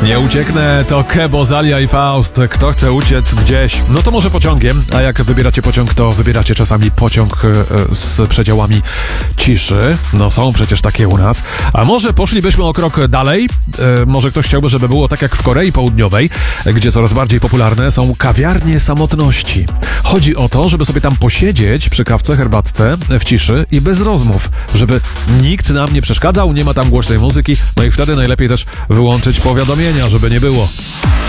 Nie ucieknę, to Kebo, Zalia i Faust. Kto chce uciec gdzieś, no to może pociągiem, a jak wybieracie pociąg, to wybieracie czasami pociąg z przedziałami ciszy. No są przecież takie u nas. A może poszlibyśmy o krok dalej? Może ktoś chciałby, żeby było tak jak w Korei Południowej, gdzie coraz bardziej popularne są kawiarnie samotności. Chodzi o to, żeby sobie tam posiedzieć przy kawce, herbatce, w ciszy i bez rozmów, żeby nikt nam nie przeszkadzał, nie ma tam głośnej muzyki, no i wtedy najlepiej też wyłączyć powiadomienia, żeby nie było.